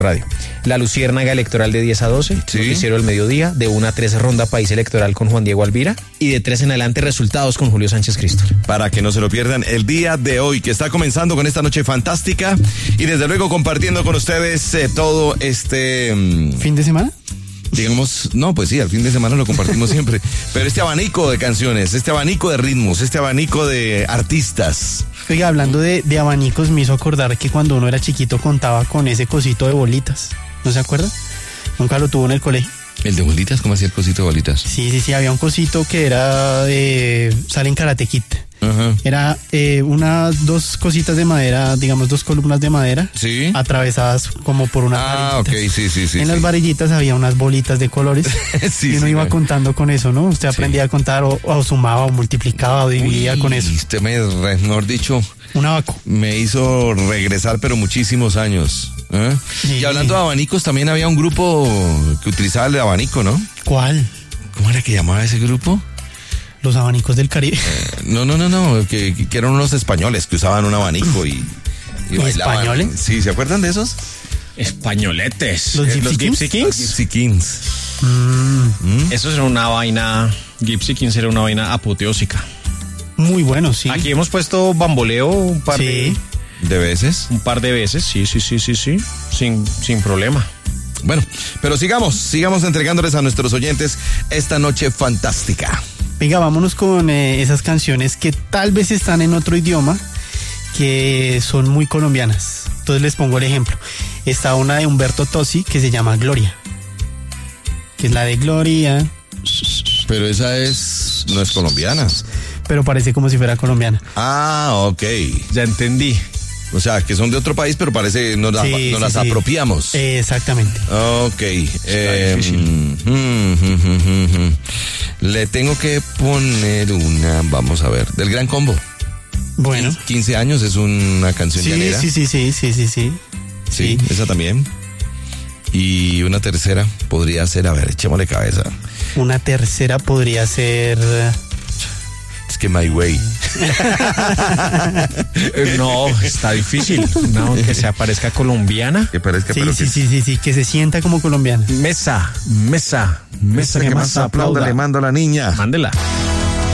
Radio. La Luciérnaga Electoral de 10 a 12, Sí. Noticiero del Mediodía, de 1 a 3 Ronda País Electoral con Juan Diego Alvira y de 3 en adelante Resultados con Julio Sánchez Cristo. Para que no se lo pierdan el día de hoy, que está comenzando con esta noche fantástica y desde luego compartiendo con ustedes todo este... ¿Fin de semana? digamos, no, pues sí, al fin de semana lo compartimos siempre, pero este abanico de canciones, este abanico de ritmos, este abanico de artistas. Oiga, hablando de abanicos, me hizo acordar que cuando uno era chiquito contaba con ese cosito de bolitas, ¿no se acuerda? Nunca lo tuvo en el colegio. ¿El de bolitas? ¿Cómo hacía el cosito de bolitas? Sí, había un cosito que era sale en Karate Kid. Ajá. Era dos cositas de madera, digamos 2 columnas de madera, Sí. atravesadas como por unas varillitas. Sí. En las varillitas había unas bolitas de colores Sí, y uno iba contando con eso, ¿no? Usted aprendía a contar o sumaba o multiplicaba o dividía con eso. Usted mejor dicho, Un abaco. me hizo regresar pero muchísimos años. ¿Eh? Sí. Y hablando de abanicos, también había un grupo que utilizaba el abanico, ¿no? ¿Cuál? ¿Cómo era que llamaba ese grupo? Los abanicos del Caribe. No, que eran unos españoles que usaban un abanico y bailaban. ¿Españoles? Sí, ¿se acuerdan de esos? Españoletes. ¿Los Gypsy Kings? Gypsy Kings. Eso era una vaina, Gypsy Kings era una vaina apoteósica. Muy bueno, sí. Aquí hemos puesto bamboleo un par Sí. ¿De veces? de veces, sí, sin problema. Bueno, pero sigamos entregándoles a nuestros oyentes esta noche fantástica. Venga, vámonos con esas canciones que tal vez están en otro idioma, que son muy colombianas. Entonces les pongo el ejemplo. Está una de Humberto Tozzi que se llama Gloria, que es la de Gloria, Pero esa no es colombiana. pero parece como si fuera colombiana. Ah, ok. Ya entendí. O sea, que son de otro país, pero parece nos las Sí. apropiamos. Exactamente. Ok. Le tengo que poner una, vamos a ver, del Gran Combo. Bueno. 15 años es una canción llanera. Sí. Sí, esa también. Y una tercera podría ser, a ver, echémosle cabeza. Una tercera podría ser... Es que My Way. No, está difícil. No, que se aparezca colombiana. Que parezca, Sí, pero sí, que se sienta como colombiana. Mesa, que más aplauda le mando a la niña. Mándela.